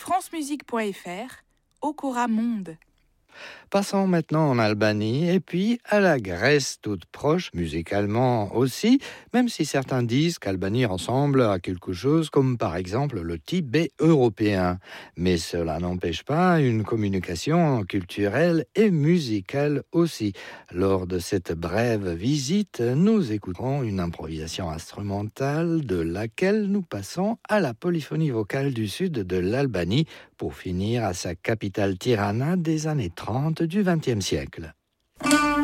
francemusique.fr, Okora Monde. Passons maintenant en Albanie et puis à la Grèce toute proche, musicalement aussi, même si certains disent qu'Albanie ressemble à quelque chose comme par exemple le Tibet européen. Mais cela n'empêche pas une communication culturelle et musicale aussi. Lors de cette brève visite, nous écouterons une improvisation instrumentale de laquelle nous passons à la polyphonie vocale du sud de l'Albanie pour finir à sa capitale Tirana des années 30 du XXe siècle.